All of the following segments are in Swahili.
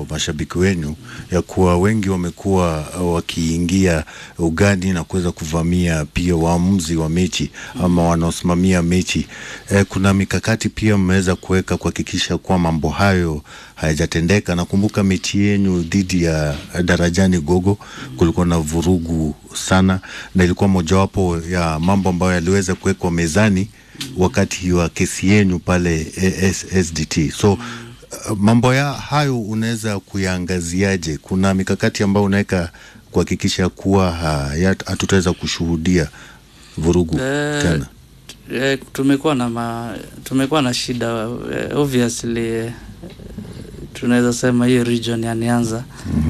mashabiki wenu ya kuwa wengi wamekuwa wakiingia ugani na kuweza kuvamia pia waamuzi wa mechi ama wanaosimamia mechi. Kuna mikakati pia mmeweza kuweka kuhakikisha kwa mambo hayo hayajatendeka? Nakumbuka mechi yenu dhidi ya Darajani Gogo kulikuwa na vurugu sana, na ilikuwa mojawapo ya mambo ambayo yaliweza kuwekwa mezani wakati wa kesi yenu pale SDT. So mambo ya hayo unaweza kuyaangaziaje? Kuna mikakati ambayo unaweka kuhakikisha kuwa hatutaweza kushuhudia vurugu tena? Tumekuwa na shida obviously. Tunaweza sema hiyo region ya Nyanza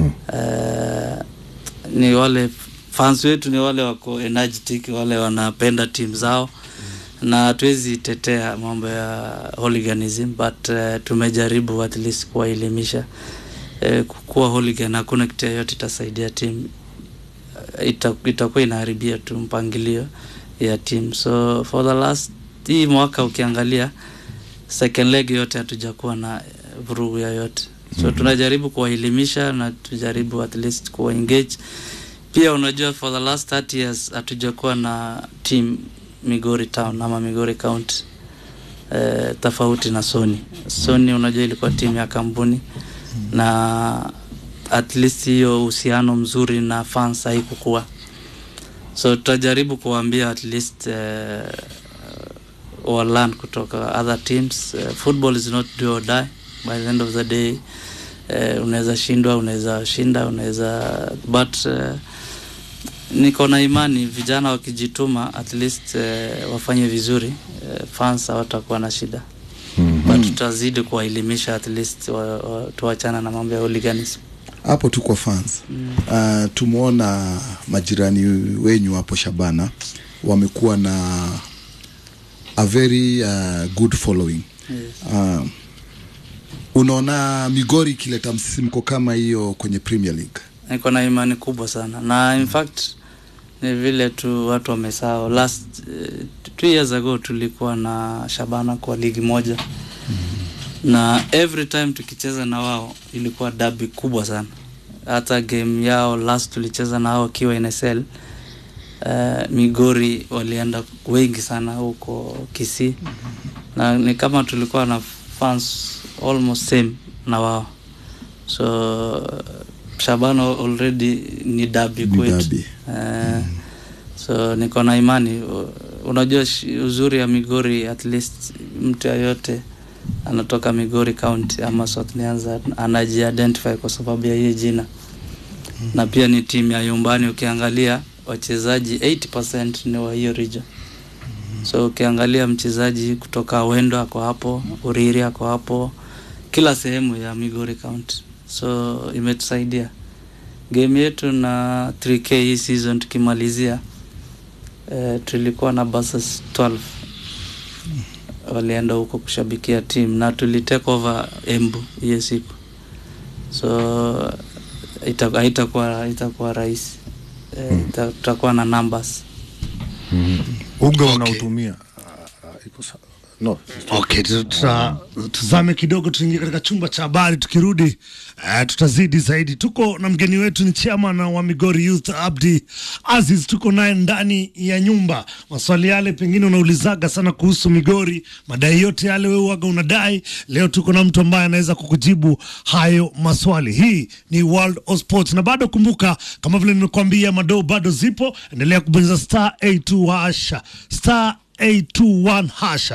ni wale fans wetu, ni wale wako energetic, wale wanapenda team zao, na hatuwezi tetea mambo ya hooliganism, but tumejaribu at least kuwaelimisha kuwa hooligan hakuna kitu yote itasaidia team, itakuwa inaharibia tu mpangilio ya team. So for the last hii mwaka ukiangalia second leg yote hatujakuwa na vurugu yoyote. So tunajaribu kuwaelimisha na tujaribu at least kuwa engage. Pia unajua for the last 30 years hatujakuwa na team Migori Town ama Migori County tofauti na Sony unajua ilikuwa team ya kampuni, na at least hiyo uhusiano mzuri na fans haikukua. So tutajaribu kuambia at least or learn kutoka other teams. Football is not do or die. By the end of the day unaweza shindwa, unaweza shinda, but niko na imani vijana wakijituma at least wafanye vizuri, fans hawatakuwa na shida. But tutazidi kuwaelimisha at least tuachana na mambo ya hooliganism. Hapo tu kwa fans. Tumeona majirani wenyu hapo Shabana wamekuwa na a very good following. Yes. Unaona Migori kileta msisimko kama hiyo kwenye Premier League? Niko na imani kubwa sana, na in fact ni vile tu watu wamesahau last 2 years ago tulikuwa na Shabana kwa ligi moja. Na every time tukicheza na wao ilikuwa derby kubwa sana. Hata game yao last tulicheza na wao kiwa NSL, Migori walienda wengi sana huko Kisii, na ni kama tulikuwa na fans almost same na wao. So Shabana already ni derby kwetu. So niko na imani. Unajua uzuri ya Migori, at least mtu yote anatoka Migori County ama South Nyanza anaji-identify kwa sababu ya hiyo jina. Na pia ni timu ya nyumbani, ukiangalia wachezaji 80% ni wa hiyo region. So ukiangalia mchezaji kutoka Wendo ako hapo, Uriri ako hapo, kila sehemu ya Migori County. So imetusaidia. Game yetu na 3K hii season tukimalizia tulikuwa na buses 12 walienda huko kushabikia team, na tulitake over Embu hiyo siku. So itakuwa rahisi. Tutakuwa na numbers. Uga unautumia no. Okay, tuzame kidogo, tuingie katika chumba cha habari. Tukirudi tutazidi zaidi. Tuko na mgeni wetu, ni chairman wa Migori Youth Abdi Aziz. Tuko naye ndani ya nyumba. Maswali yale pengine unaulizaga sana kuhusu Migori, madai yote yale wewe waga unadai, leo tuko na mtu ambaye anaweza kukujibu hayo maswali. Hii ni World of Sports, na bado kumbuka, kama vile nimekuambia, madoo bado zipo. Endelea kubonyeza *821# *821#.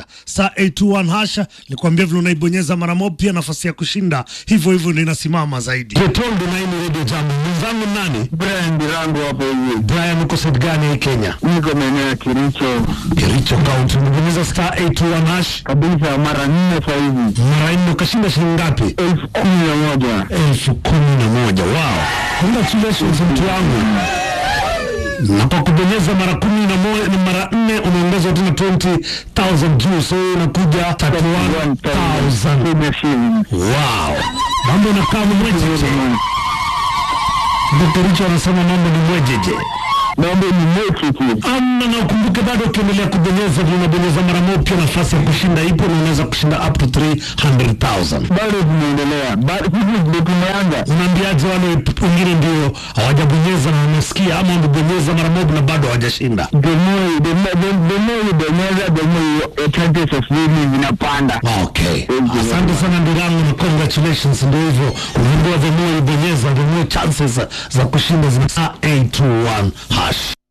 *821#. Nikwambia vile unaibonyeza mara moja, pia nafasi ya kushinda hivyo ndio inasimama zaidi. Ketondo na hii Radio Jambo. Mzangu nani? Brian Birango hapo hivi. Brian, uko side gani hii Kenya? Niko maeneo ya Kericho County. Unabonyeza *821# kabisa mara 4 sasa hivi. Mara 4 ukashinda shilingi ngapi? 11,000. 11,000. Wow. Congratulations mtu wangu. Na kwa kubonyeza mara 11 ni mara 4 unaongeza tena 20,000 juu, so unakuja 31,000. Wow. Mambo yanakaa mwejeje. Dr. Richo anasema mambo ni mwejeje. naomba ni mechi tu. Na ukumbuke bado ukiendelea kubonyeza unabonyeza mara moja, pia nafasi ya kushinda ipo na unaweza kushinda up to 300,000. Bado tunaendelea. Bado ndio tumeanza. Unaambiaje wale wengine ndio hawajabonyeza na wamesikia, ama wamebonyeza mara moja na bado hawajashinda? The more you bonyeza, the more chances of winning zinapanda. Okay. Asante sana Ndirangu na congratulations, ndio hivyo. Unaambiwa the more you bonyeza, the more chances za kushinda zina 821 hash.